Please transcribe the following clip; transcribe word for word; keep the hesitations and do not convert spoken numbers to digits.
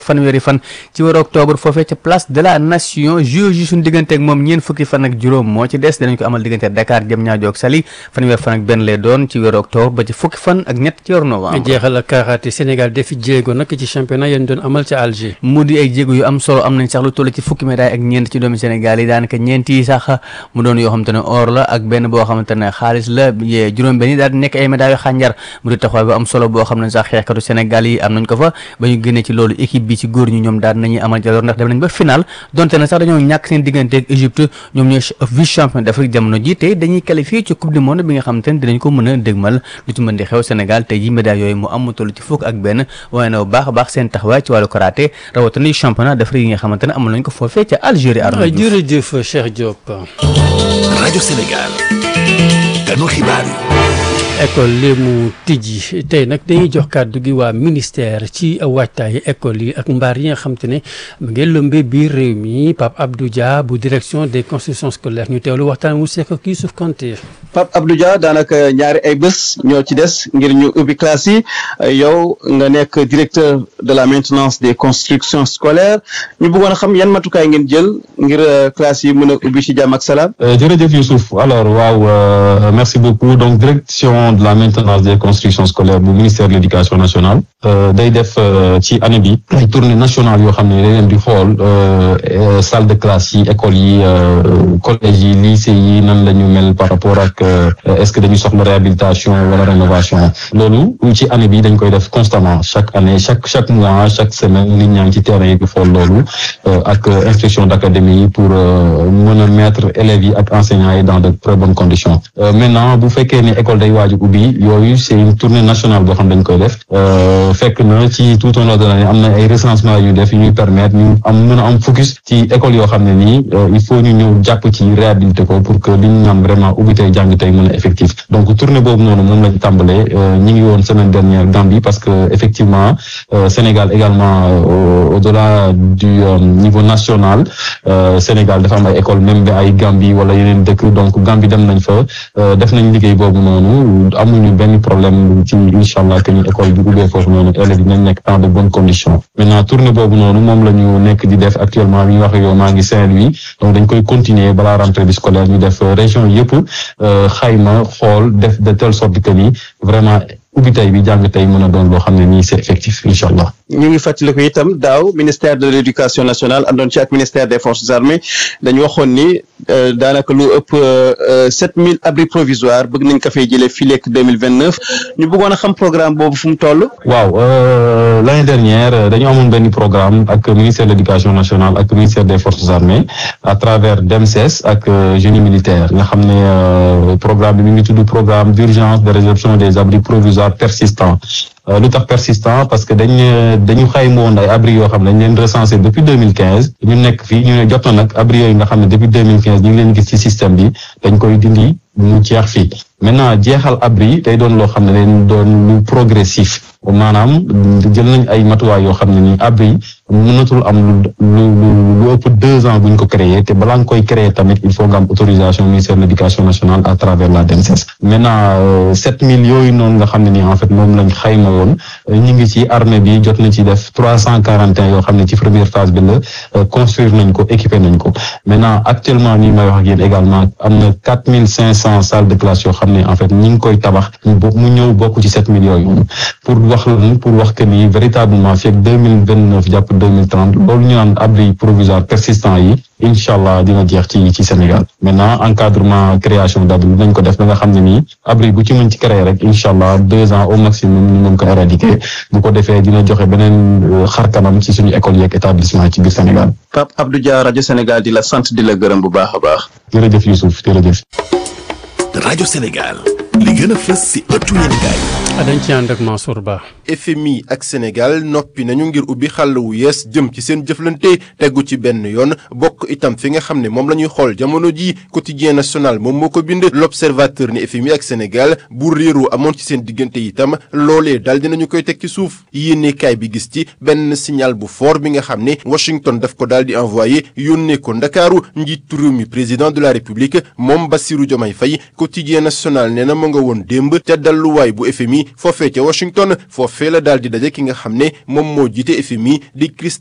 fanweeri fan ci weeru octobre foofee ca place de la nation juge yi suñu diggante ak moom ñeent fukki fan ak juróom moo ci des danañ ko amal diggante Dakar Diamniadio ak Saly fanweer fan ak benn lay doon ci weeru octobre ba ci fukki fan ak ñett ci weeru novembre. jeexal ak karaté Sénégal defi jéego nag ci championnat yéen doon amal ca Alger. mu di ay jéego yu am solo am nañ sax lu toll ci fukki médaille ak ñeent ci doomi Sénégal yi daanaka ñeent yi sax mu doon yoo xamante ne or la ak benn boo xamante ne xaalis la juróom-benn yi daal di nekk ay médailles yu xànjar mu di taxawaay bu am solo boo xam ne sax xeexkatu Sénégal yi am nañ ko fa ba ñu génnee ci loolu équipe bi ci góor ñi ñoom daal nañuy amal jaloor ndax dem nañ ba final donte na sax dañoo ñàkk seen diggante ak Égypte ñoom ñooy vice champion d'Afrique jamono ji tey dañuy qualifié ci coupe du monde bi nga xamante ne dinañ ko mën a dégmal lu ci mën di xew Sénégal tey ji médailles yooyu mu am mu toll ci fukk ak benn waaye na bu baax a baax seen taxawaay ci wàllu karaté rawatina championnat d'Afrique yi nga xamante ne amal nañ ko foofee ca Algérie. jërëjëf Cheikh Diop. rajo Sénégal ganu xibaar yi. école li mu tijji tey nag dañuy jox kàddu gi waa ministère ci waajtaayu école yi ak mbaar yi nga xam te ne mu ngi lëmbee biir réew mi Pape Abdou Dia bu direction des constructions scolaires ñu teewlu waxtaan mu sekk ak Youssouf Kanté. Pape Abdou Dia daanaka ñaari ay bés ñoo ci des ngir ñu ubbi classe yi yow nga nekk directeur de la maintenance des constructions scolaires ñu bëggoon a xam yan matukaay ngeen jël ngir classe yi mën a ubbi ci jàmm ak salaam. jërëjëf Youssouf alors waaw merci beaucoup donc direction de la maintenance des constructions scolaires bu ministère de l'éducation nationale day def ci année bi ay tournée nationale yoo xam ne day leen di xool salle de classe yi école yi collège yi lycée yi nan la ñu mel par rapport ak est-ce que dañu soxla réhabilitation wala rénovation loolu ci année bi dañ koy def constamment chaque année chaque chaque mois chaque semaine nit ñaa ngi ci terrain yi di xool loolu ak inspection d'académie yi pour mën a mettre élèves yi ak enseignants yi dans de très bonnes conditions maintenant bu fekkee ne école day waaju ubbi yooyu c'est une tournée nationale boo xam dañ koy def fekk na ci tout au long de l'année am na ay recensement yu def yu ñuy permettre ñu am mën a am focus ci école yoo xam ne nii il faut ñu ñëw jàpp ci réhabiliter ko pour que li ñu am vraiment ubbi tey jàng tey mën a effectif donc tournée boobu noonu moom lañ tàmbalee ñi ngi woon semaine dernière Gambie parce que effectivement Sénégal également au-delà du niveau national Sénégal dafa am ay école même bi ay Gambie wala yeneen dëkk donc Gambie dem nañ fa def nañ liggéey boobu noonu amuñu benn problème ci inchallah que ñu école bi ubbee foofu noonu élèves yi nañ nekk dans de bonnes conditions maintenant tournée boobu noonu moom la ñu nekk di def actuellement bi ñu wax yow maa ngi Saint-Louis donc dañ koy continuer balaa rentrée bi scolaire ñu def région yëpp xayma xool def de telle sorte que ni vraiment ubbi tey bi jàng tey mën a doon loo xam ne nii c'est effectif inchallah. ñu ngi fàttaliku itam daaw ministère de l'éducation nationale àndoon ci ak ministère des forces armées dañu waxoon ni daanaka lu ëpp sept mille abris provisoires bëgg nañ ko fay jëlee fii lekk deux mille vingt neuf ñu bëggoon a xam programme boobu fu mu toll. waaw l'année dernière dañu amoon benn programme ak ministère de l'éducation nationale ak ministère des forces armées à travers D E M S E S ak génie militaire nga xam ne programme bi mi ngi tudd programme d'urgence de résorption des abris provisoires persistant lu tax persistant parce que dañ dañu xayma woon ay abris yoo xam ne dañ leen recensé depuis deux mille quinze ñu nekk fii ñu ne jot na nag abris yooyu nga xam ne depuis deux mille quinze ñu ngi leen gis ci système bi dañ koy dindi mu jeex fii maintenant jeexal abri day doon loo xam ne dañ doon lu progressif maanaam jël nañ ay matuwaay yoo xam ne ni abri mënatul am lu lu lu ëpp deux ans buñ ko créer te balaa nga koy créer tamit il faut nga am autorisation ministère de l'éducation nationale à travers la D E M S E S maintenant sept mille yooyu noonu nga xam ne ni en fait moom lañ xayma woon ñu ngi ci armée bi jot nañ ci def trois cent quarante et un yoo xam ne ci première phase bi la construire nañ ko équiper nañ ko maintenant actuellement nii may wax ak yéen également am na quatre mille cinq cents salles de classe yoo xam ne en fait ñi ngi koy tabax mu ñëw bokk ci sept mille yooyu pour wax la pour wax que ni véritablement fii ak deux mille vingt neuf jàpp deux mille trente loolu ñu naan abri provisoire persistant yi inchallah dina jeex ci ci Sénégal maintenant encadrement création d'abri nañ ko def ba nga xam ne nii abri bu ci mën ci créer rek inchallah deux ans au maximum ñu mën ko éradiquer bu ko defee dina joxe beneen xarkanam ci suñu école yeeg établissement ci biir Sénégal. Pape Abdou Dia rajo Sénégal di la sant di la gërëm bu baax a baax. jërëjëf Youssouf jërëjëf. rajo Sénégal li gën a fës ci ëttu yéenekaay. dañ ci ànd ak Mansour Ba. F M I ak Sénégal noppi nañu ngir ubbi xàll wu yees jëm ci seen jëflante tegu ci benn yoon bokk itam fi nga xam ne moom la ñuy xool jamono ji quotidien national moom moo ko bind l'observateur ni F M I ak Sénégal bu réeroo amoon ci seen diggante itam loolee daal dinañu koy teg ci suuf yéenekaay bi gis ci benn signal bu fort bi nga xam ne Washington daf ko daal di envoyé yónnee ko Ndakaaru njiitu réew mi président de la République moom Bassirou Diomaye Faye quotidien national nee na ma nga woon démb ca dalluwaay bu F M I foofee ca Washington foofee la daal di daje ki nga xam ne moom moo jiite F M I di